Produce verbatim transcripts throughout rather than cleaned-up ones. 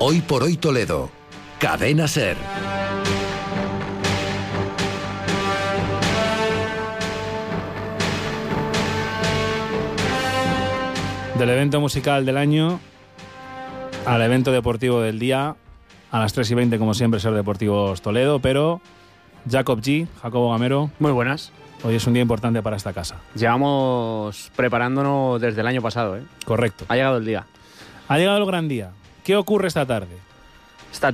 Hoy por Hoy Toledo. Cadena SER. Del evento musical del año al evento deportivo del día, a las tres y veinte, como siempre, Ser Deportivos Toledo, pero Jacob G, Jacobo Gamero. Muy buenas. Hoy es un día importante para esta casa. Llevamos preparándonos desde el año pasado, ¿eh? Correcto. Ha llegado el día. Ha llegado el gran día. ¿Qué ocurre esta tarde? Esta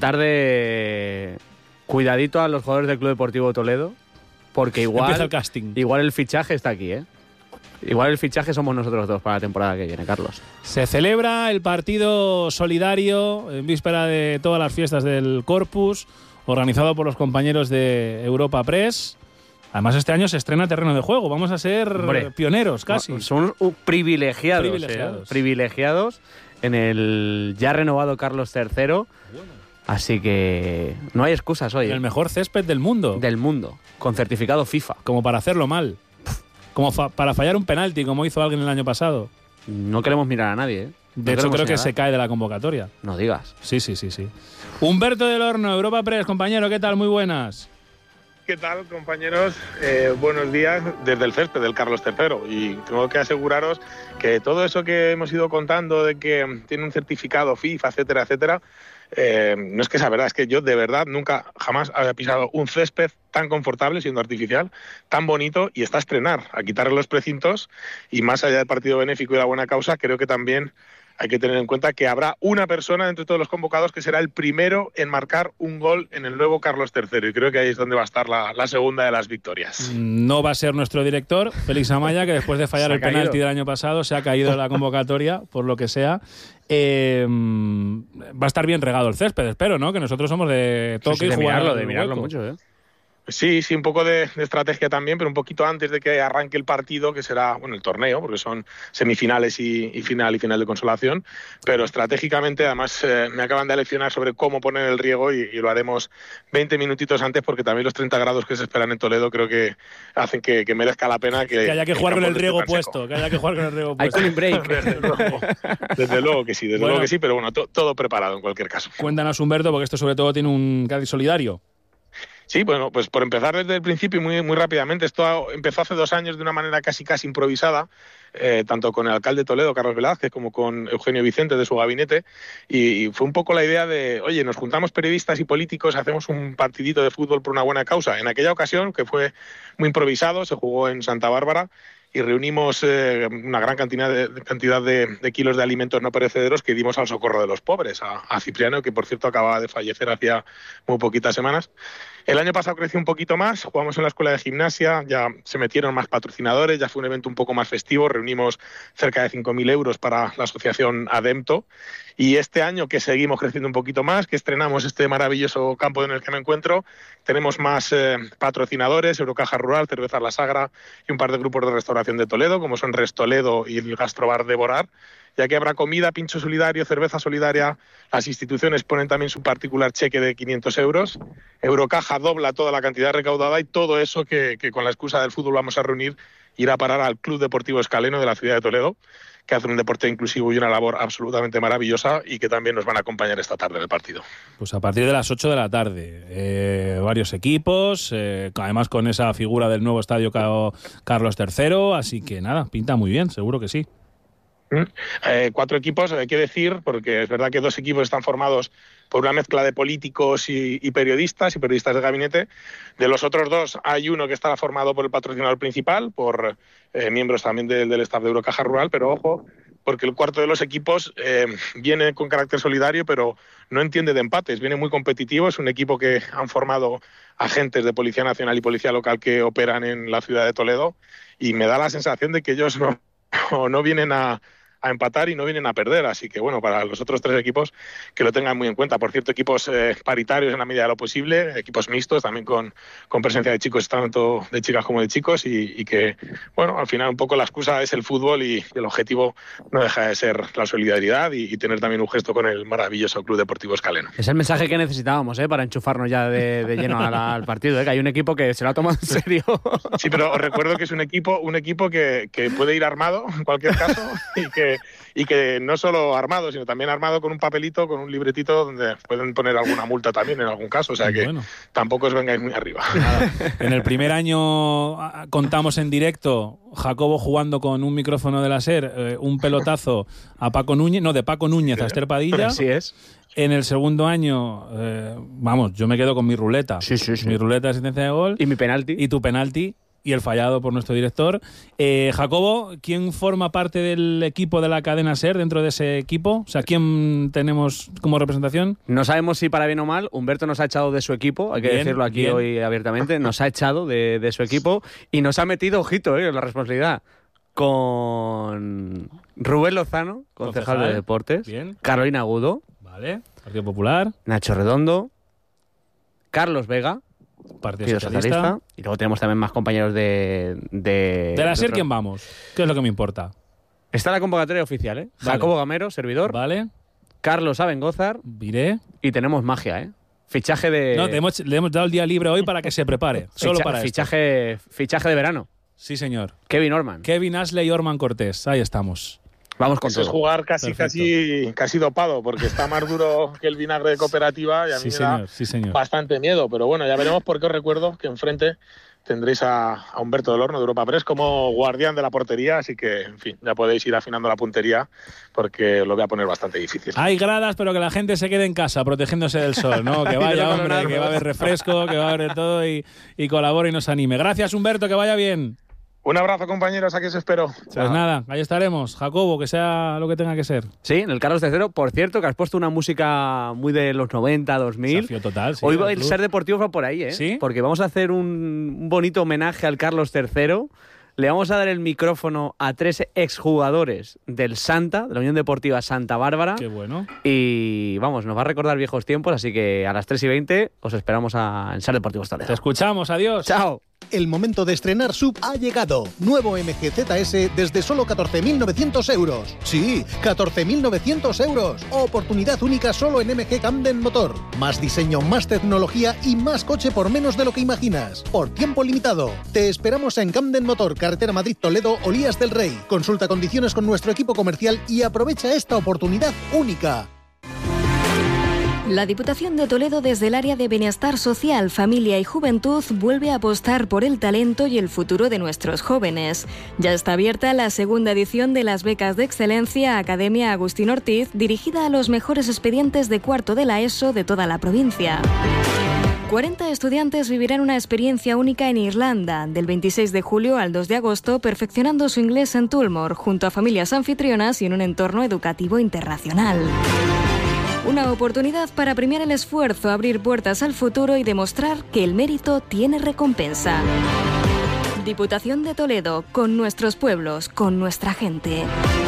tarde, cuidadito a los jugadores del Club Deportivo Toledo, porque igual, Empieza el casting. igual el fichaje está aquí, ¿eh? Igual el fichaje somos nosotros dos para la temporada que viene, Carlos. Se celebra el partido solidario en víspera de todas las fiestas del Corpus, organizado por los compañeros de Europa Press. Además, este año se estrena terreno de juego. Vamos a ser Hombre, pioneros, casi. Son uh, privilegiados, privilegiados. Eh, privilegiados en el ya renovado Carlos tercero. Bueno. Así que no hay excusas hoy. En el ¿eh? mejor césped del mundo. Del mundo, con certificado FIFA. Como para hacerlo mal. Como fa- para fallar un penalti, como hizo alguien el año pasado. No queremos mirar a nadie, ¿eh? No de hecho, creo que señalar. se cae de la convocatoria. No digas. Sí, sí, sí, sí. Humberto del Horno, Europa Press, compañero, ¿qué tal? Muy buenas. ¿Qué tal, compañeros? Eh, buenos días desde el césped del Carlos tercero. Y tengo que aseguraros que todo eso que hemos ido contando de que tiene un certificado FIFA, etcétera, etcétera, eh, no es que sea verdad, es que yo de verdad nunca, jamás había pisado un césped tan confortable, siendo artificial, tan bonito, y está a estrenar, a quitarle los precintos, y más allá del partido benéfico y la buena causa, creo que también hay que tener en cuenta que habrá una persona entre todos los convocados que será el primero en marcar un gol en el nuevo Carlos tercero, y creo que ahí es donde va a estar la, la segunda de las victorias. No va a ser nuestro director, Félix Amaya, que después de fallar el penalti del año pasado se ha caído de la convocatoria, por lo que sea. Eh, va a estar bien regado el césped, espero, ¿no? Que nosotros somos de toque sí, sí, y de jugar mirarlo, al de mirarlo hueco. mucho, ¿eh? Sí, sí, un poco de, de estrategia también, pero un poquito antes de que arranque el partido, que será, bueno, el torneo, porque son semifinales y, y final y final de consolación, pero estratégicamente, además, eh, me acaban de leccionar sobre cómo poner el riego y, y lo haremos veinte minutitos antes, porque también los treinta grados que se esperan en Toledo creo que hacen que, que merezca la pena que... Que haya que jugar con el riego puesto, puesto, que haya que jugar con el riego Hay puesto. cooling break. Desde luego, desde luego que sí, desde Bueno. luego que sí, pero bueno, to, todo preparado en cualquier caso. Cuéntanos, Humberto, porque esto sobre todo tiene un Cádiz solidario. Sí, bueno, pues por empezar desde el principio y muy, muy rápidamente, esto empezó hace dos años de una manera casi casi improvisada, eh, tanto con el alcalde de Toledo, Carlos Velázquez, como con Eugenio Vicente de su gabinete, y, y fue un poco la idea de, oye, nos juntamos periodistas y políticos, hacemos un partidito de fútbol por una buena causa. En aquella ocasión, que fue muy improvisado, se jugó en Santa Bárbara, y reunimos eh, una gran cantidad, de, cantidad de, de kilos de alimentos no perecederos que dimos al socorro de los pobres, a, a Cipriano, que por cierto acababa de fallecer hacía muy poquitas semanas. El año pasado creció un poquito más, jugamos en la escuela de gimnasia, ya se metieron más patrocinadores, ya fue un evento un poco más festivo, reunimos cerca de cinco mil euros para la asociación Ademto, y este año que seguimos creciendo un poquito más, que estrenamos este maravilloso campo en el que me encuentro, tenemos más eh, patrocinadores, Eurocaja Rural, Cervezas La Sagra y un par de grupos de restauración de Toledo, como son Restoledo y el Gastrobar de Borar, ya que habrá comida, pincho solidario, cerveza solidaria. Las instituciones ponen también su particular cheque de quinientos euros. Eurocaja dobla toda la cantidad recaudada, y todo eso que, que con la excusa del fútbol vamos a reunir irá a parar al Club Deportivo Escaleno de la ciudad de Toledo, que hace un deporte inclusivo y una labor absolutamente maravillosa, y que también nos van a acompañar esta tarde en el partido. Pues a partir de las ocho de la tarde, eh, varios equipos, eh, además con esa figura del nuevo estadio Carlos tercero, así que nada, pinta muy bien, seguro que sí. Eh, cuatro equipos, hay que decir, porque es verdad que dos equipos están formados por una mezcla de políticos y, y periodistas y periodistas de gabinete. De los otros dos hay uno que estará formado por el patrocinador principal, por eh, miembros también de, del staff de Eurocaja Rural, pero ojo, porque el cuarto de los equipos eh, viene con carácter solidario, pero no entiende de empates, viene muy competitivo. Es un equipo que han formado agentes de Policía Nacional y Policía Local que operan en la ciudad de Toledo, y me da la sensación de que ellos no, no, no vienen a a empatar y no vienen a perder, así que bueno, para los otros tres equipos que lo tengan muy en cuenta. Por cierto, equipos eh, paritarios en la medida de lo posible, equipos mixtos también con, con presencia de chicos, tanto de chicas como de chicos, y, y que bueno, al final un poco la excusa es el fútbol, y el objetivo no deja de ser la solidaridad y, y tener también un gesto con el maravilloso Club Deportivo Escaleno. Es el mensaje que necesitábamos, ¿eh? Para enchufarnos ya de, de lleno al, al partido, ¿eh? Que hay un equipo que se lo ha tomado en serio. Sí, pero os recuerdo que es un equipo, un equipo que, que puede ir armado en cualquier caso, y que que, y que no solo armado, sino también armado con un papelito, con un libretito donde pueden poner alguna multa también en algún caso, o sea que bueno, tampoco os vengáis muy arriba. Nada. En el primer año contamos en directo Jacobo jugando con un micrófono de la SER, eh, un pelotazo a Paco Núñez, no, de Paco Núñez a Esther Padilla. Así es. En el segundo año, eh, vamos, yo me quedo con mi ruleta. Sí, sí, sí. Mi ruleta de asistencia de gol. Y mi penalti. Y tu penalti. Y el fallado por nuestro director. Eh, Jacobo, ¿quién forma parte del equipo de la cadena SER dentro de ese equipo? O sea, ¿quién tenemos como representación? No sabemos si para bien o mal. Humberto nos ha echado de su equipo, hay que bien, decirlo aquí bien. Hoy abiertamente. Nos ha echado de, de su equipo y nos ha metido, ojito, eh, la responsabilidad, con Rubén Lozano, concejal, concejal de Deportes, bien. Carolina Agudo, vale. Partido Popular, Nacho Redondo, Carlos Vega, Partido Socialista. Socialista, y luego tenemos también más compañeros de... ¿De, de la SER quién vamos? ¿Qué es lo que me importa? Está la convocatoria oficial, ¿eh? Vale. Jacobo Gamero, servidor. Vale. Carlos Abengózar. Viré. Y tenemos magia, ¿eh? Fichaje de... No, le hemos, le hemos dado el día libre hoy para que se prepare. Solo Ficha, para fichaje, esto. Fichaje de verano. Sí, señor. Kevin Orman. Kevin Ashley y Orman Cortés. Ahí estamos. Vamos con Eso todo. Es jugar casi, casi, casi dopado, porque está más duro que el vinagre de Cooperativa y a mí sí, me señor, da sí, señor. bastante miedo. Pero bueno, ya veremos, porque os recuerdo que enfrente tendréis a, a Humberto del Horno de Europa Press como guardián de la portería, así que, en fin, ya podéis ir afinando la puntería porque lo voy a poner bastante difícil. Hay gradas, pero que la gente se quede en casa protegiéndose del sol, ¿no? Que vaya, hombre, que va a haber refresco, que va a haber de todo y, y colabore y nos anime. Gracias, Humberto, que vaya bien. Un abrazo, compañeros, aquí os espero. Pues Chao. Nada, ahí estaremos. Jacobo, que sea lo que tenga que ser. Sí, en el Carlos tercero. Por cierto, que has puesto una música muy de los noventa, dos mil. Desafío total, sí. Hoy va el Ser Deportivo va por ahí, ¿eh? ¿Sí? Porque vamos a hacer un, un bonito homenaje al Carlos tercero. Le vamos a dar el micrófono a tres exjugadores del Santa, de la Unión Deportiva Santa Bárbara. Qué bueno. Y vamos, nos va a recordar viejos tiempos, así que a las tres y veinte os esperamos a, en Ser Deportivo Toledo. Te escuchamos, adiós. Chao. El momento de estrenar S U V ha llegado. Nuevo M G Z S desde solo catorce mil novecientos euros. Sí, catorce mil novecientos euros. Oportunidad única solo en M G Camden Motor. Más diseño, más tecnología y más coche por menos de lo que imaginas. Por tiempo limitado. Te esperamos en Camden Motor, carretera Madrid-Toledo, Olías del Rey. Consulta condiciones con nuestro equipo comercial y aprovecha esta oportunidad única. La Diputación de Toledo, desde el área de Bienestar Social, Familia y Juventud, vuelve a apostar por el talento y el futuro de nuestros jóvenes. Ya está abierta la segunda edición de las becas de excelencia Academia Agustín Ortiz, dirigida a los mejores expedientes de cuarto de la ESO de toda la provincia. cuarenta estudiantes vivirán una experiencia única en Irlanda, del veintiséis de julio al dos de agosto, perfeccionando su inglés en Tullamore, junto a familias anfitrionas y en un entorno educativo internacional. Una oportunidad para premiar el esfuerzo, abrir puertas al futuro y demostrar que el mérito tiene recompensa. Diputación de Toledo, con nuestros pueblos, con nuestra gente.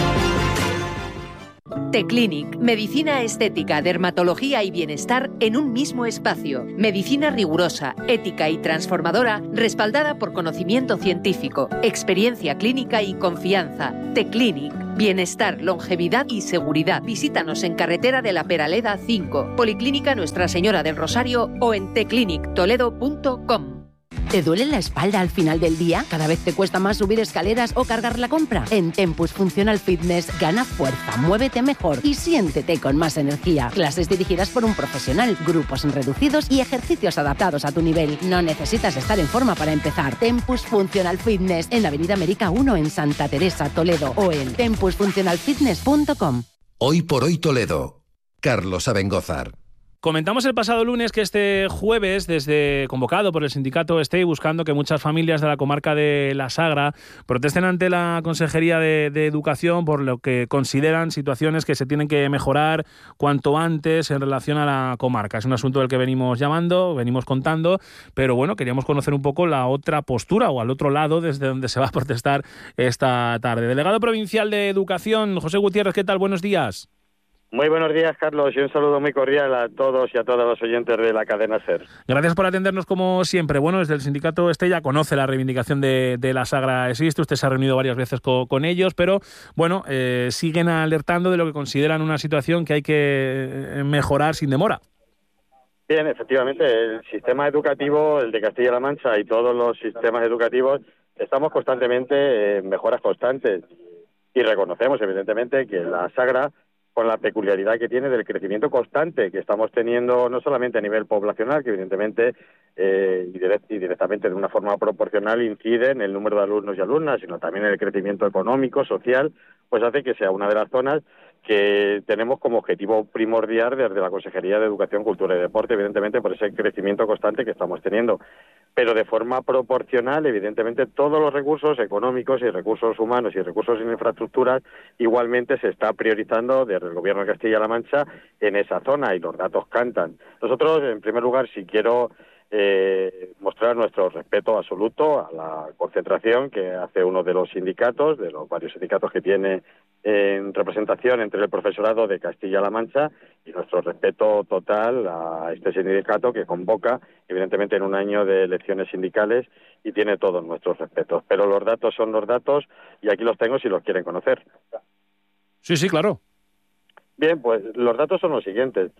T-Clinic, medicina estética, dermatología y bienestar en un mismo espacio. Medicina rigurosa, ética y transformadora, respaldada por conocimiento científico, experiencia clínica y confianza. T-Clinic, bienestar, longevidad y seguridad. Visítanos en Carretera de la Peraleda cinco, Policlínica Nuestra Señora del Rosario o en t clinic toledo punto com. ¿Te duele la espalda al final del día? ¿Cada vez te cuesta más subir escaleras o cargar la compra? En Tempus Functional Fitness gana fuerza, muévete mejor y siéntete con más energía. Clases dirigidas por un profesional, grupos reducidos y ejercicios adaptados a tu nivel. No necesitas estar en forma para empezar. Tempus Functional Fitness en Avenida América uno en Santa Teresa, Toledo o en tempus funcional fitness punto com. Hoy por hoy Toledo. Carlos Abengózar. Comentamos el pasado lunes que este jueves, desde convocado por el sindicato Stay, buscando que muchas familias de la comarca de La Sagra protesten ante la Consejería de, de Educación por lo que consideran situaciones que se tienen que mejorar cuanto antes en relación a la comarca. Es un asunto del que venimos llamando, venimos contando, pero bueno, queríamos conocer un poco la otra postura o al otro lado desde donde se va a protestar esta tarde. Delegado Provincial de Educación, José Gutiérrez, ¿qué tal? Buenos días. Muy buenos días, Carlos, y un saludo muy cordial a todos y a todas los oyentes de la cadena SER. Gracias por atendernos como siempre. Bueno, desde el sindicato Estella conoce la reivindicación de, de La Sagra Existe, usted se ha reunido varias veces con, con ellos, pero bueno, eh, siguen alertando de lo que consideran una situación que hay que mejorar sin demora. Bien, efectivamente, el sistema educativo, el de Castilla-La Mancha y todos los sistemas educativos, estamos constantemente en mejoras constantes. Y reconocemos, evidentemente, que la Sagra, con la peculiaridad que tiene del crecimiento constante que estamos teniendo, no solamente a nivel poblacional, que evidentemente eh, y, direct, y directamente de una forma proporcional incide en el número de alumnos y alumnas, sino también en el crecimiento económico, social, pues hace que sea una de las zonas que tenemos como objetivo primordial desde la Consejería de Educación, Cultura y Deporte, evidentemente por ese crecimiento constante que estamos teniendo. Pero de forma proporcional, evidentemente, todos los recursos económicos y recursos humanos y recursos en infraestructuras igualmente se está priorizando desde el Gobierno de Castilla-La Mancha en esa zona, y los datos cantan. Nosotros, en primer lugar, si quiero eh, mostrar nuestro respeto absoluto a la concentración que hace uno de los sindicatos, de los varios sindicatos que tiene en representación entre el profesorado de Castilla-La Mancha, y nuestro respeto total a este sindicato que convoca, evidentemente, en un año de elecciones sindicales, y tiene todos nuestros respetos. Pero los datos son los datos, y aquí los tengo si los quieren conocer. Sí, sí, claro. Bien, pues los datos son los siguientes.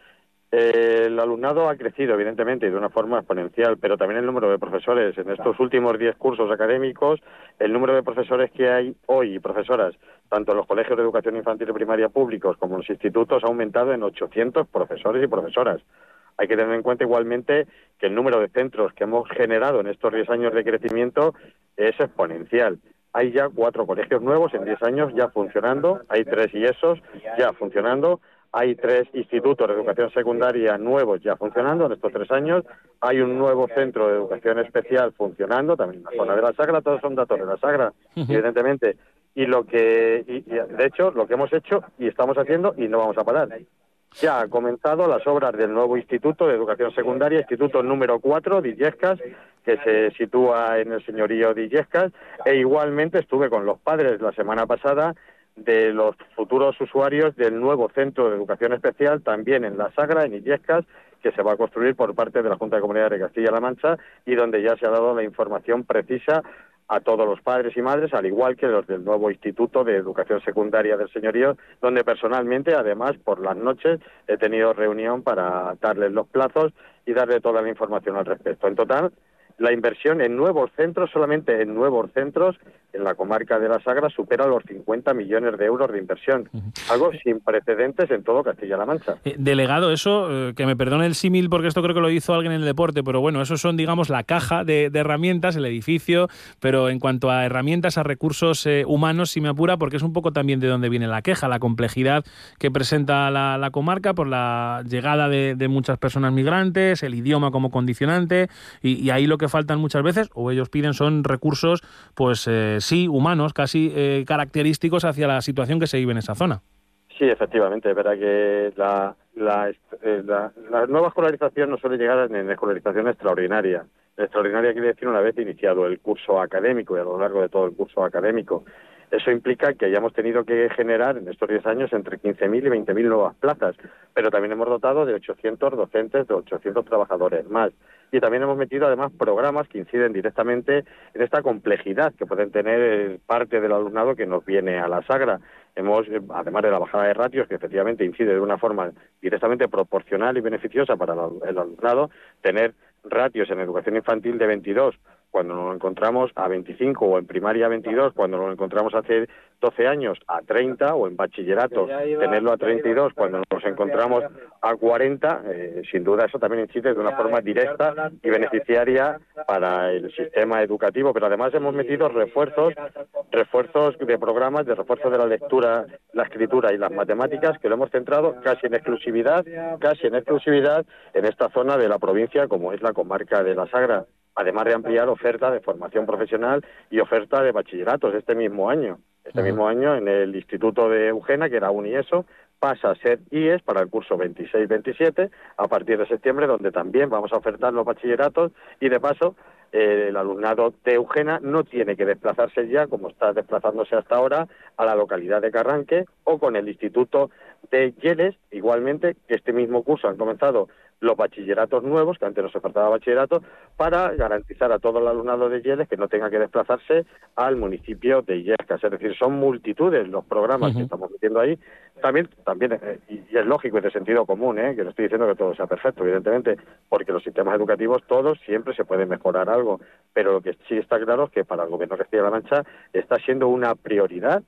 Eh, el alumnado ha crecido, evidentemente, y de una forma exponencial, pero también el número de profesores. En estos últimos diez cursos académicos, el número de profesores que hay hoy, y profesoras, tanto en los colegios de educación infantil y primaria públicos como en los institutos, ha aumentado en ochocientos profesores y profesoras. Hay que tener en cuenta igualmente que el número de centros que hemos generado en estos diez años de crecimiento es exponencial. Hay ya cuatro colegios nuevos en diez años ya funcionando, hay tres I E S Os ya funcionando, hay tres institutos de educación secundaria nuevos ya funcionando en estos tres años, hay un nuevo centro de educación especial funcionando, también en la zona de la Sagra, todos son datos de la Sagra, uh-huh. evidentemente, y lo que, y, y de hecho, lo que hemos hecho y estamos haciendo, y no vamos a parar. Ya ha comenzado las obras del nuevo Instituto de Educación Secundaria, Instituto número cuatro de Illescas, que se sitúa en el señorío de Illescas, e igualmente estuve con los padres la semana pasada de los futuros usuarios del nuevo Centro de Educación Especial, también en la Sagra, en Illescas, que se va a construir por parte de la Junta de Comunidades de Castilla-La Mancha, y donde ya se ha dado la información precisa a todos los padres y madres, al igual que los del nuevo Instituto de Educación Secundaria del Señorío, donde personalmente, además, por las noches, he tenido reunión para darles los plazos y darle toda la información al respecto. En total, la inversión en nuevos centros, solamente en nuevos centros, en la comarca de la Sagra, supera los cincuenta millones de euros de inversión. Uh-huh. Algo sin precedentes en todo Castilla-La Mancha. Eh, delegado, eso, eh, que me perdone el símil, porque esto creo que lo hizo alguien en el deporte, pero bueno, eso son, digamos, la caja de, de herramientas, el edificio, pero en cuanto a herramientas, a recursos eh, humanos, si me apura, porque es un poco también de donde viene la queja, la complejidad que presenta la, la comarca por la llegada de, de muchas personas migrantes, el idioma como condicionante, y, y ahí lo que faltan muchas veces, o ellos piden, son recursos, pues eh, sí, humanos, casi eh, característicos hacia la situación que se vive en esa zona. Sí, efectivamente, es verdad que la, la, eh, la, la nueva escolarización no suele llegar en escolarización extraordinaria. Extraordinaria quiere decir una vez iniciado el curso académico y a lo largo de todo el curso académico. Eso implica que hayamos tenido que generar en estos diez años entre quince mil y veinte mil nuevas plazas, pero también hemos dotado de ochocientos docentes, de ochocientos trabajadores más. Y también hemos metido además programas que inciden directamente en esta complejidad que pueden tener parte del alumnado que nos viene a la Sagra. Hemos, además de la bajada de ratios, que efectivamente incide de una forma directamente proporcional y beneficiosa para el alumnado, tener ratios en educación infantil de veintidós, cuando nos encontramos a veinticinco, o en primaria a veintidós, cuando nos encontramos hace doce años a treinta, o en bachillerato tenerlo a treinta y dos, cuando nos encontramos a cuarenta, eh, sin duda eso también incide de una forma directa y beneficiaria para el sistema educativo, pero además hemos metido refuerzos, refuerzos de programas, de refuerzo de la lectura, la escritura y las matemáticas, que lo hemos centrado casi en exclusividad, casi en exclusividad en esta zona de la provincia, como es la comarca de la Sagra, además de ampliar oferta de formación profesional y oferta de bachilleratos este mismo año. Este uh-huh. mismo año en el Instituto de Eugena, que era un I E S O, pasa a ser I E S para el curso veintiséis veintisiete a partir de septiembre, donde también vamos a ofertar los bachilleratos, y de paso eh, el alumnado de Eugena no tiene que desplazarse ya, como está desplazándose hasta ahora, a la localidad de Carranque, o con el Instituto de Lleles, igualmente, que este mismo curso han comenzado los bachilleratos nuevos, que antes no se ofertaba bachillerato, para garantizar a todo el alumnado de Lleles que no tenga que desplazarse al municipio de Illescas. Es decir, son multitudes los programas uh-huh. que estamos metiendo ahí. También, también eh, y es lógico y de sentido común, eh, que no estoy diciendo que todo sea perfecto, evidentemente, porque los sistemas educativos todos siempre se puede mejorar algo, pero lo que sí está claro es que para el Gobierno de Castilla-La Mancha está siendo una prioridad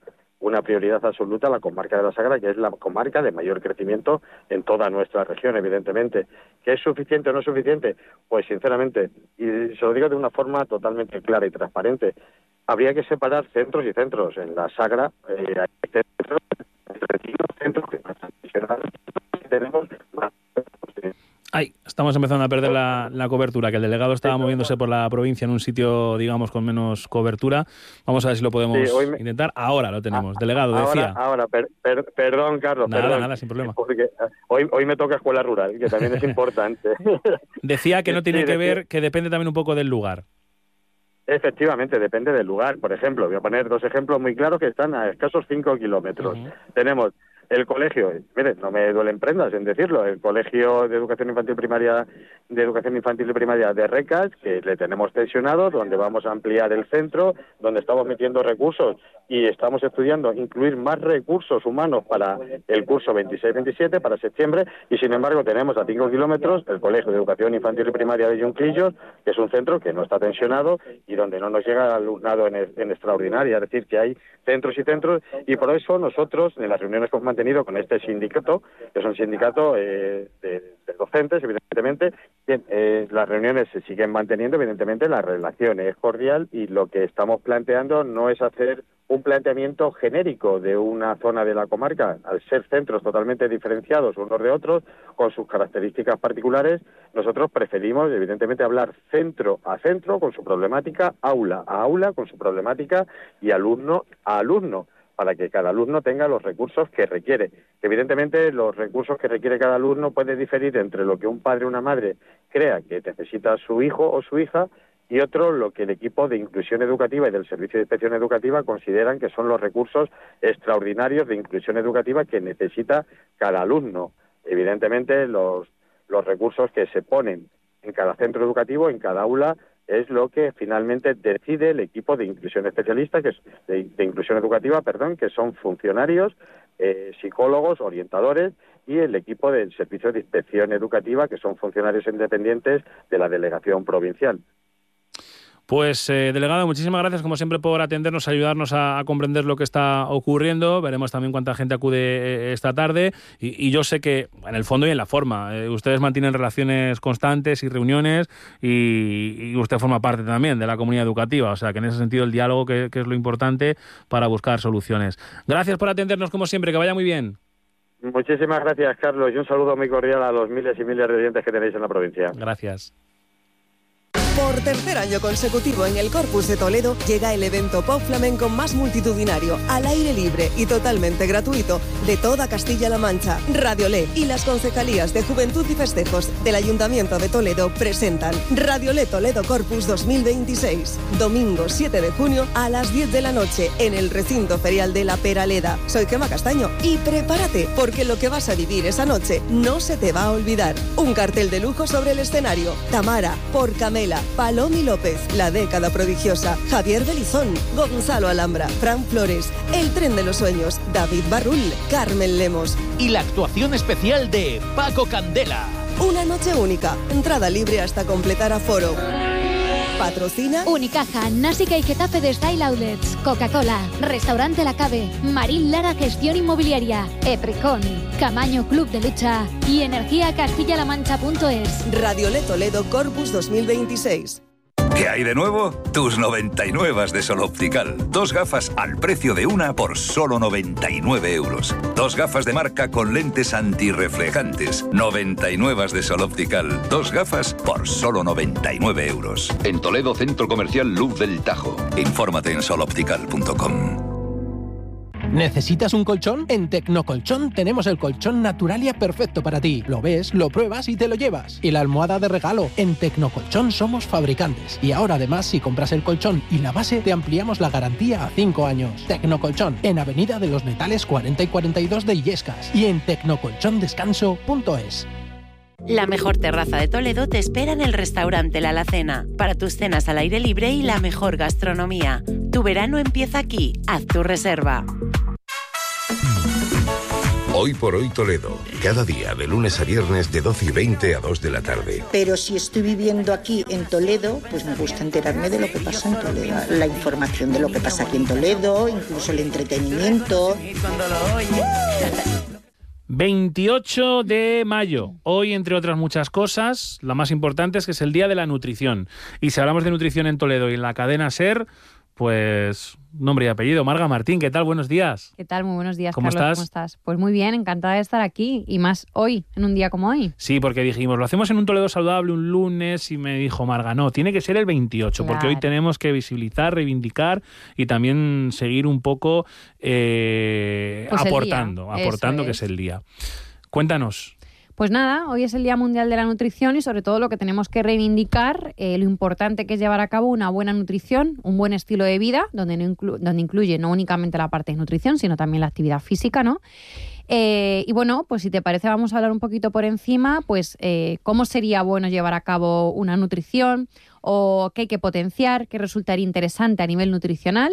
una prioridad absoluta la comarca de la Sagra, que es la comarca de mayor crecimiento en toda nuestra región, evidentemente. ¿Que es suficiente o no es suficiente? Pues sinceramente, y se lo digo de una forma totalmente clara y transparente, habría que separar centros y centros. En la Sagra eh, hay centros, centros que más tradicionales, tenemos más. Ay, estamos empezando a perder la, la cobertura, que el delegado estaba moviéndose por la provincia en un sitio, digamos, con menos cobertura. Vamos a ver si lo podemos sí, me... intentar. Ahora lo tenemos. Delegado, ahora, decía. Ahora, per, per, perdón, Carlos. Nada, perdón, nada, sin problema. Porque hoy, hoy me toca escuela rural, que también es importante. Decía que no tiene sí, que decía... ver, que depende también un poco del lugar. Efectivamente, depende del lugar. Por ejemplo, voy a poner dos ejemplos muy claros que están a escasos cinco kilómetros. Uh-huh. Tenemos el colegio, mire, no me duelen prendas en decirlo, el Colegio de Educación Infantil Primaria de Educación Infantil y Primaria de Recas, que le tenemos tensionado, donde vamos a ampliar el centro, donde estamos metiendo recursos y estamos estudiando incluir más recursos humanos para el curso veintiséis veintisiete, para septiembre, y sin embargo tenemos a cinco kilómetros el Colegio de Educación Infantil y Primaria de Yunquillos, que es un centro que no está tensionado y donde no nos llega alumnado en, en extraordinaria, es decir, que hay centros y centros, y por eso nosotros, en las reuniones que hemos mantenido con este sindicato, que es un sindicato eh, de, de docentes, evidentemente, bien, eh, las reuniones se siguen manteniendo, evidentemente la relación es cordial y lo que estamos planteando no es hacer un planteamiento genérico de una zona de la comarca, al ser centros totalmente diferenciados unos de otros, con sus características particulares. Nosotros preferimos, evidentemente, hablar centro a centro, con su problemática, aula a aula, con su problemática, y alumno a alumno, para que cada alumno tenga los recursos que requiere. Evidentemente, los recursos que requiere cada alumno puede diferir entre lo que un padre o una madre crea que necesita su hijo o su hija, y otro lo que el equipo de inclusión educativa y del Servicio de Inspección Educativa consideran que son los recursos extraordinarios de inclusión educativa que necesita cada alumno. Evidentemente, los, los recursos que se ponen en cada centro educativo, en cada aula, es lo que finalmente decide el equipo de inclusión especialista, que es de, de inclusión educativa, perdón, que son funcionarios, eh, psicólogos, orientadores, y el equipo del Servicio de Inspección Educativa, que son funcionarios independientes de la delegación provincial. Pues, eh, delegado, muchísimas gracias, como siempre, por atendernos, ayudarnos a, a comprender lo que está ocurriendo. Veremos también cuánta gente acude eh, esta tarde. Y, y yo sé que, en el fondo y en la forma, eh, ustedes mantienen relaciones constantes y reuniones, y, y usted forma parte también de la comunidad educativa. O sea, que en ese sentido el diálogo, que, que es lo importante para buscar soluciones. Gracias por atendernos, como siempre. Que vaya muy bien. Muchísimas gracias, Carlos, y un saludo muy cordial a los miles y miles de oyentes que tenéis en la provincia. Gracias. Por tercer año consecutivo en el Corpus de Toledo llega el evento Pop Flamenco más multitudinario, al aire libre y totalmente gratuito de toda Castilla-La Mancha. Radiolé y las concejalías de Juventud y Festejos del Ayuntamiento de Toledo presentan Radiolé Toledo Corpus dos mil veintiséis. Domingo siete de junio a las diez de la noche en el recinto ferial de La Peraleda. Soy Gemma Castaño y prepárate porque lo que vas a vivir esa noche no se te va a olvidar. Un cartel de lujo sobre el escenario. Tamara, por Camela, Palomi López, La Década Prodigiosa, Javier Belizón, Gonzalo Alhambra, Fran Flores, El Tren de los Sueños, David Barrul, Carmen Lemos. Y la actuación especial de Paco Candela. Una noche única, entrada libre hasta completar aforo. Patrocina Unicaja, Násica y Getafe de Style Outlets, Coca-Cola, Restaurante La Cave, Marín Lara Gestión Inmobiliaria, Eprecon, Camaño Club de Lucha y Energía Castilla-La Mancha punto es. Radiolé Toledo Corpus dos mil veintiséis. ¿Qué hay de nuevo? Tus noventa y nueve de Sol Optical. Dos gafas al precio de una por solo noventa y nueve euros. Dos gafas de marca con lentes antirreflejantes. noventa y nueve de Sol Optical. Dos gafas por solo noventa y nueve euros. En Toledo, Centro Comercial Luz del Tajo. Infórmate en sol optical punto com. ¿Necesitas un colchón? En Tecnocolchón tenemos el colchón Naturalia perfecto para ti. Lo ves, lo pruebas y te lo llevas. Y la almohada de regalo. En Tecnocolchón somos fabricantes. Y ahora además, si compras el colchón y la base, te ampliamos la garantía a cinco años. Tecnocolchón, en Avenida de los Netales cuarenta y cuarenta y dos de Illescas. Y en tecnocolchón descanso punto es. La mejor terraza de Toledo te espera en el restaurante La Alacena, para tus cenas al aire libre y la mejor gastronomía. Tu verano empieza aquí. Haz tu reserva. Hoy por hoy Toledo. Cada día, de lunes a viernes, de doce y veinte a dos de la tarde. Pero si estoy viviendo aquí en Toledo, pues me gusta enterarme de lo que pasa en Toledo. La información de lo que pasa aquí en Toledo, incluso el entretenimiento. veintiocho de mayo. Hoy, entre otras muchas cosas, la más importante es que es el Día de la Nutrición. Y si hablamos de nutrición en Toledo y en la cadena SER, pues nombre y apellido. Marga Martín, ¿qué tal? Buenos días. ¿Qué tal? Muy buenos días, ¿Cómo Carlos. estás? ¿Cómo estás? Pues muy bien, encantada de estar aquí y más hoy, en un día como hoy. Sí, porque dijimos, lo hacemos en un Toledo saludable un lunes y me dijo Marga, no, tiene que ser el veintiocho, claro, porque hoy tenemos que visibilizar, reivindicar y también seguir un poco eh, pues aportando, aportando es. que es el día. Cuéntanos. Pues nada, hoy es el Día Mundial de la Nutrición y sobre todo lo que tenemos que reivindicar, eh, lo importante que es llevar a cabo una buena nutrición, un buen estilo de vida, donde, no inclu- donde incluye no únicamente la parte de nutrición, sino también la actividad física, ¿no? Eh, y bueno, pues si te parece vamos a hablar un poquito por encima, pues eh, cómo sería bueno llevar a cabo una nutrición o qué hay que potenciar, qué resultaría interesante a nivel nutricional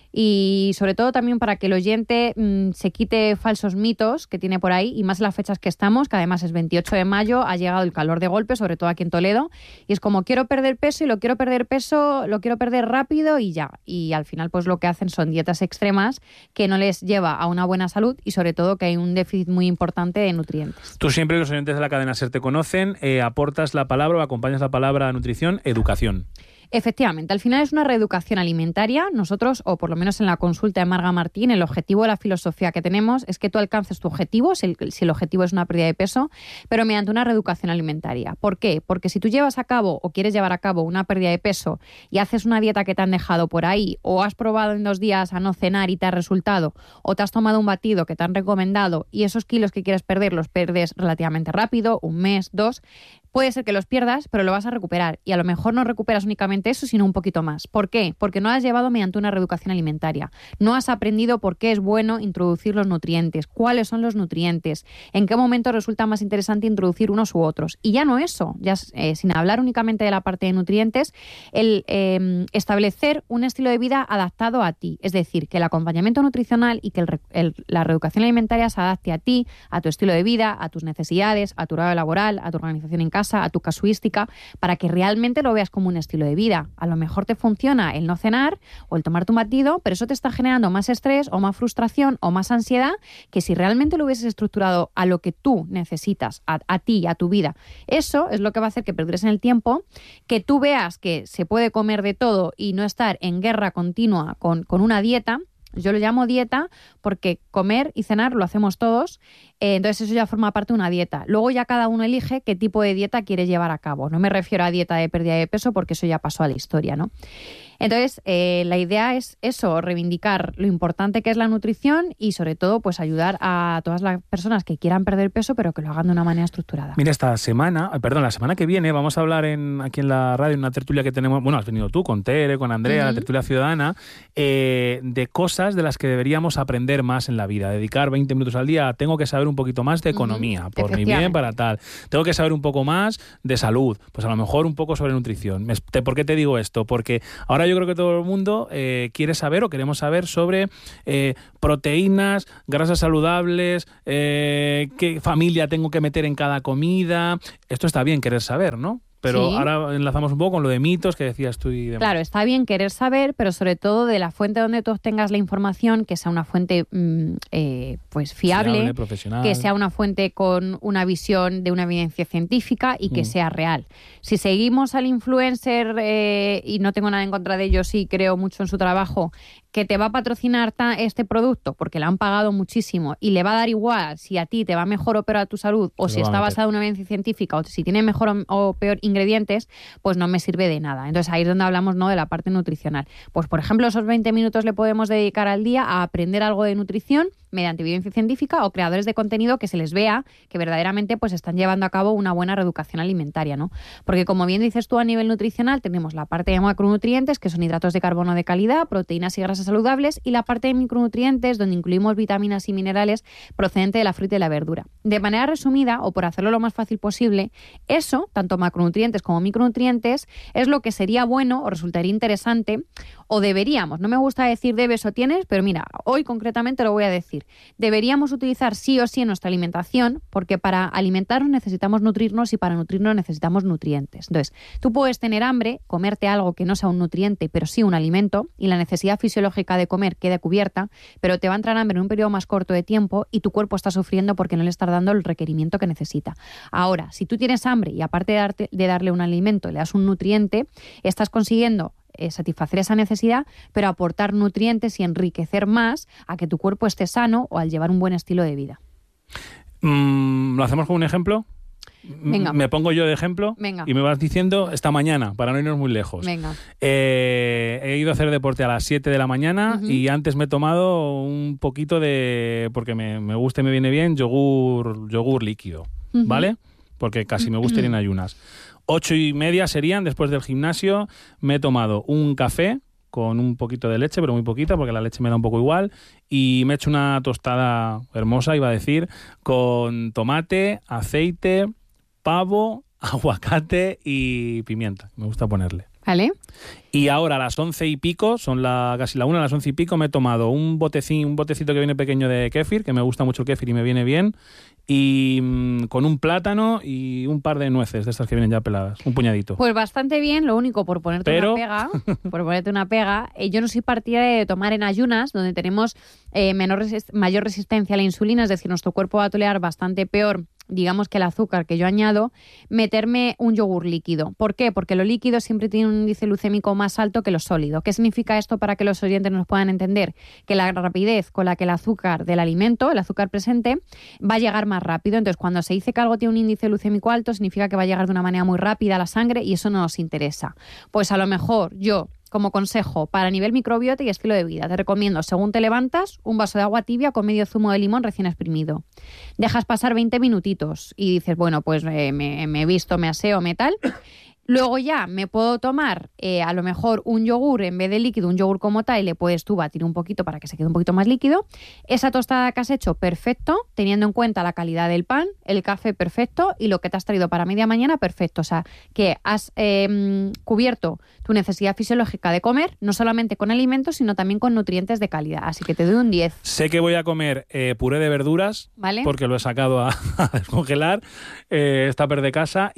y sobre todo también para que el oyente mmm, se quite falsos mitos que tiene por ahí y más en las fechas que estamos, que además es veintiocho de mayo, ha llegado el calor de golpe, sobre todo aquí en Toledo, y es como quiero perder peso y lo quiero perder peso, lo quiero perder rápido y ya. Y al final pues lo que hacen son dietas extremas que no les lleva a una buena salud y sobre todo que hay un déficit muy importante de nutrientes. Tú siempre, los oyentes de la cadena SER te conocen, eh, aportas la palabra o acompañas la palabra a nutrición, educación. Efectivamente, al final es una reeducación alimentaria. Nosotros, o por lo menos en la consulta de Marga Martín, el objetivo de la filosofía que tenemos es que tú alcances tu objetivo, si el, si el objetivo es una pérdida de peso, pero mediante una reeducación alimentaria. ¿Por qué? Porque si tú llevas a cabo o quieres llevar a cabo una pérdida de peso y haces una dieta que te han dejado por ahí, o has probado en dos días a no cenar y te ha resultado, o te has tomado un batido que te han recomendado y esos kilos que quieres perder los pierdes relativamente rápido, un mes, dos, puede ser que los pierdas, pero lo vas a recuperar. Y a lo mejor no recuperas únicamente eso, sino un poquito más. ¿Por qué? Porque no has llevado mediante una reeducación alimentaria. No has aprendido por qué es bueno introducir los nutrientes, cuáles son los nutrientes, en qué momento resulta más interesante introducir unos u otros. Y ya no eso, ya eh, sin hablar únicamente de la parte de nutrientes, el eh, establecer un estilo de vida adaptado a ti. Es decir, que el acompañamiento nutricional y que el, el, la reeducación alimentaria se adapte a ti, a tu estilo de vida, a tus necesidades, a tu horario laboral, a tu organización en casa, a tu casuística, para que realmente lo veas como un estilo de vida. A lo mejor te funciona el no cenar o el tomarte un batido, pero eso te está generando más estrés o más frustración o más ansiedad que si realmente lo hubieses estructurado a lo que tú necesitas, a, a ti, a tu vida. Eso es lo que va a hacer que perdures en el tiempo, que tú veas que se puede comer de todo y no estar en guerra continua con, con una dieta. Yo lo llamo dieta porque comer y cenar lo hacemos todos, eh, entonces eso ya forma parte de una dieta. Luego ya cada uno elige qué tipo de dieta quiere llevar a cabo. No me refiero a dieta de pérdida de peso porque eso ya pasó a la historia, ¿no? Entonces, eh, la idea es eso, reivindicar lo importante que es la nutrición y sobre todo pues ayudar a todas las personas que quieran perder peso pero que lo hagan de una manera estructurada. Mira, esta semana, perdón, la semana que viene vamos a hablar en, aquí en la radio, en una tertulia que tenemos, bueno, has venido tú con Tere, con Andrea, uh-huh. la tertulia ciudadana, eh, de cosas de las que deberíamos aprender más en la vida, dedicar veinte minutos al día, tengo que saber un poquito más de economía, uh-huh. por mi bien, para tal, tengo que saber un poco más de salud, pues a lo mejor un poco sobre nutrición. ¿Por qué te digo esto? Porque ahora yo creo que todo el mundo eh, quiere saber o queremos saber sobre eh, proteínas, grasas saludables, eh, qué familia tengo que meter en cada comida. Esto está bien querer saber, ¿no? Pero sí. Ahora enlazamos un poco con lo de mitos que decías tú y demás. Claro, está bien querer saber, pero sobre todo de la fuente donde tú obtengas la información, que sea una fuente mmm, eh, pues fiable, fiable, profesional, que sea una fuente con una visión de una evidencia científica y que mm. sea real. Si seguimos al influencer, eh, y no tengo nada en contra de ellos, sí creo mucho en su trabajo, que te va a patrocinar ta- este producto porque le han pagado muchísimo y le va a dar igual si a ti te va mejor o peor a tu salud o te si está basado en una evidencia científica o si tiene mejor o, o peor ingredientes, pues no me sirve de nada. Entonces ahí es donde hablamos, ¿no?, de la parte nutricional. Pues por ejemplo, esos veinte minutos le podemos dedicar al día a aprender algo de nutrición mediante evidencia científica o creadores de contenido que se les vea que verdaderamente pues están llevando a cabo una buena reeducación alimentaria, ¿no? Porque como bien dices tú, a nivel nutricional tenemos la parte de macronutrientes, que son hidratos de carbono de calidad, proteínas y grasas saludables, y la parte de micronutrientes, donde incluimos vitaminas y minerales procedentes de la fruta y la verdura. De manera resumida, o por hacerlo lo más fácil posible, eso, tanto macronutrientes macronutrientes como micronutrientes, es lo que sería bueno o resultaría interesante, o deberíamos, no me gusta decir debes o tienes, pero mira, hoy concretamente lo voy a decir, deberíamos utilizar sí o sí en nuestra alimentación, porque para alimentarnos necesitamos nutrirnos y para nutrirnos necesitamos nutrientes. Entonces, tú puedes tener hambre, comerte algo que no sea un nutriente, pero sí un alimento, y la necesidad fisiológica de comer queda cubierta, pero te va a entrar hambre en un periodo más corto de tiempo y tu cuerpo está sufriendo porque no le estás dando el requerimiento que necesita. Ahora, si tú tienes hambre y aparte de, darte, de darle un alimento le das un nutriente, estás consiguiendo eh, satisfacer esa necesidad, pero aportar nutrientes y enriquecer más a que tu cuerpo esté sano o al llevar un buen estilo de vida. Mm, ¿Lo hacemos con un ejemplo? Venga. Me pongo yo de ejemplo. Venga. Y me vas diciendo esta mañana, para no irnos muy lejos. Venga. Eh, he ido a hacer deporte a las siete de la mañana Uh-huh. y antes me he tomado un poquito de, porque me, me gusta y me viene bien, yogur, yogur líquido, Uh-huh. ¿vale? Porque casi me gusta ir en ayunas. Ocho y media serían, después del gimnasio, me he tomado un café con un poquito de leche, pero muy poquita, porque la leche me da un poco igual, y me he hecho una tostada hermosa, iba a decir, con tomate, aceite, pavo, aguacate y pimienta. Me gusta ponerle. ¿Vale? Y ahora a las once y pico, son la, casi la una, a las once y pico, me he tomado un botecín, un botecito que viene pequeño de kéfir, que me gusta mucho el kéfir y me viene bien, y mmm, con un plátano y un par de nueces, de estas que vienen ya peladas, un puñadito. Pues bastante bien, lo único por ponerte Pero... una pega, por ponerte una pega, eh, yo no soy partidaria de tomar en ayunas, donde tenemos eh, menor resist- mayor resistencia a la insulina, es decir, nuestro cuerpo va a tolerar bastante peor, digamos, que el azúcar que yo añado, meterme un yogur líquido. ¿Por qué? Porque lo líquido siempre tiene un índice glucémico más alto que lo sólido. ¿Qué significa esto para que los oyentes nos puedan entender? Que la rapidez con la que el azúcar del alimento, el azúcar presente, va a llegar más rápido. Entonces, cuando se dice que algo tiene un índice glucémico alto, significa que va a llegar de una manera muy rápida a la sangre y eso no nos interesa. Pues a lo mejor yo, como consejo para nivel microbiota y estilo de vida, te recomiendo, según te levantas, un vaso de agua tibia con medio zumo de limón recién exprimido. Dejas pasar veinte minutitos y dices, bueno, pues eh, me, me he visto, me aseo, me tal. Luego ya me puedo tomar eh, a lo mejor un yogur en vez de líquido, un yogur como tal, y le puedes tú batir un poquito para que se quede un poquito más líquido. Esa tostada que has hecho, perfecto, teniendo en cuenta la calidad del pan, el café, perfecto, y lo que te has traído para media mañana, perfecto. O sea, que has eh, cubierto tu necesidad fisiológica de comer, no solamente con alimentos, sino también con nutrientes de calidad. Así que te doy un diez. Sé que voy a comer eh, puré de verduras, ¿vale? Porque lo he sacado a, a descongelar, eh, es tupper de casa,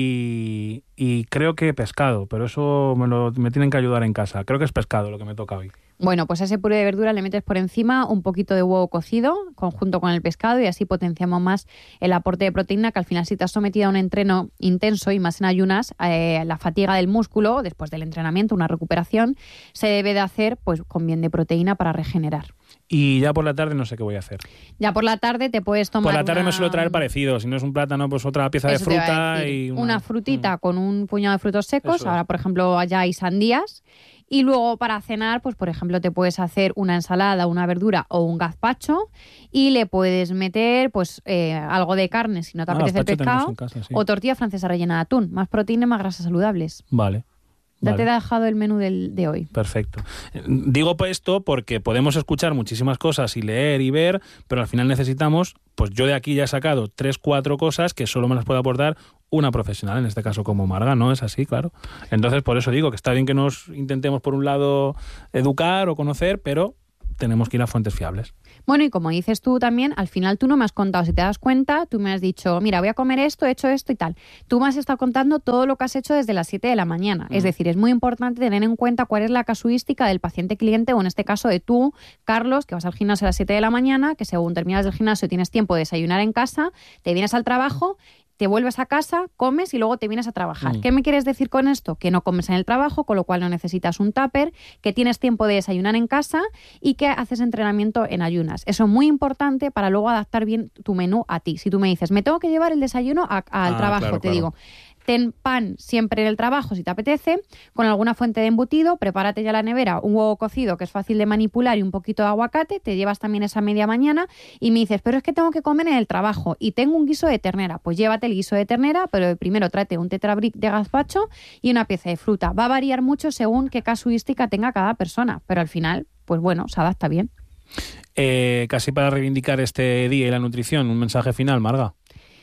y... y creo que pescado, pero eso me, lo, me tienen que ayudar en casa. Creo que es pescado lo que me toca hoy. Bueno, pues a ese puré de verdura le metes por encima un poquito de huevo cocido conjunto con el pescado y así potenciamos más el aporte de proteína, que al final si te has sometido a un entreno intenso y más en ayunas, eh, la fatiga del músculo después del entrenamiento, una recuperación, se debe de hacer pues con bien de proteína para regenerar. Y ya por la tarde no sé qué voy a hacer. Ya por la tarde te puedes tomar Por la tarde una... me suelo traer parecido. Si no es un plátano, pues otra pieza Eso de te iba a fruta decir. y... Una, una frutita mm. con un puñado de frutos secos. Eso Ahora, es. por ejemplo, allá hay sandías. Y luego para cenar, pues por ejemplo, te puedes hacer una ensalada, una verdura o un gazpacho y le puedes meter pues eh, algo de carne si no te Ah, apetece el gazpacho tenemos pescado en casa, sí. o tortilla francesa rellena de atún. Más proteína y más grasas saludables. Vale. Ya Vale. te he dejado el menú del, de hoy. Perfecto. Digo pues esto porque podemos escuchar muchísimas cosas y leer y ver, pero al final necesitamos, pues yo de aquí ya he sacado tres, cuatro cosas que solo me las puede aportar una profesional, en este caso como Marga, ¿no? Es así, claro. Entonces, por eso digo que está bien que nos intentemos, por un lado, educar o conocer, pero tenemos que ir a fuentes fiables. Bueno, y como dices tú también, al final tú no me has contado, si te das cuenta, tú me has dicho, mira, voy a comer esto, he hecho esto y tal. Tú me has estado contando todo lo que has hecho desde las siete de la mañana. Mm. Es decir, es muy importante tener en cuenta cuál es la casuística del paciente cliente, o en este caso de tú, Carlos, que vas al gimnasio a las siete de la mañana, que según terminas del gimnasio tienes tiempo de desayunar en casa, te vienes al trabajo, te vuelves a casa, comes y luego te vienes a trabajar. Mm. ¿Qué me quieres decir con esto? Que no comes en el trabajo, con lo cual no necesitas un tupper, que tienes tiempo de desayunar en casa y que haces entrenamiento en ayunas. Eso es muy importante para luego adaptar bien tu menú a ti. Si tú me dices, me tengo que llevar el desayuno a, a, al ah, trabajo, claro, te claro. digo... Ten pan siempre en el trabajo si te apetece, con alguna fuente de embutido, prepárate ya la nevera, un huevo cocido que es fácil de manipular y un poquito de aguacate, te llevas también esa media mañana y me dices, pero es que tengo que comer en el trabajo y tengo un guiso de ternera, pues llévate el guiso de ternera, pero primero tráete un tetrabric de gazpacho y una pieza de fruta. Va a variar mucho según qué casuística tenga cada persona, pero al final, pues bueno, se adapta bien. Eh, casi para reivindicar este día y la nutrición, un mensaje final, Marga.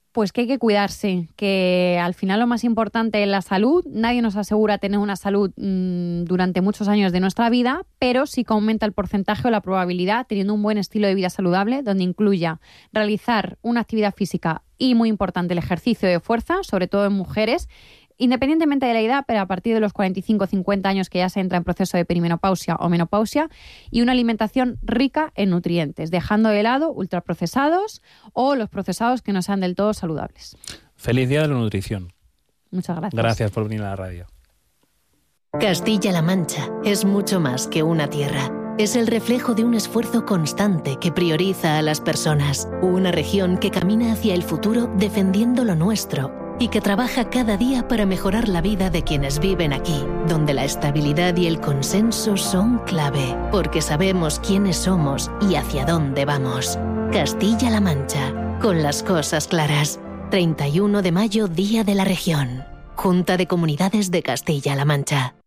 pues que hay que cuidarse, que al final lo más importante es la salud. Nadie nos asegura tener una salud mmm, durante muchos años de nuestra vida, pero sí que aumenta el porcentaje o la probabilidad teniendo un buen estilo de vida saludable, donde incluya realizar una actividad física y, muy importante, el ejercicio de fuerza, sobre todo en mujeres, independientemente de la edad, pero a partir de los cuarenta y cinco a cincuenta años que ya se entra en proceso de perimenopausia o menopausia, y una alimentación rica en nutrientes, dejando de lado ultraprocesados o los procesados que no sean del todo saludables. Feliz Día de la Nutrición. Muchas gracias. Gracias por venir a la radio. Castilla-La Mancha es mucho más que una tierra. Es el reflejo de un esfuerzo constante que prioriza a las personas. Una región que camina hacia el futuro defendiendo lo nuestro y que trabaja cada día para mejorar la vida de quienes viven aquí, donde la estabilidad y el consenso son clave, porque sabemos quiénes somos y hacia dónde vamos. Castilla-La Mancha, con las cosas claras. treinta y uno de mayo, Día de la Región. Junta de Comunidades de Castilla-La Mancha.